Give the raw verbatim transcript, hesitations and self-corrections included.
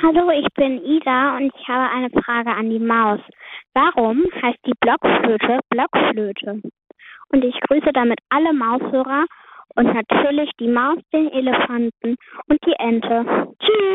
Hallo, ich bin Ida und ich habe eine Frage an die Maus. Warum heißt die Blockflöte Blockflöte? Und ich grüße damit alle Maushörer und natürlich die Maus, den Elefanten und die Ente. Tschüss!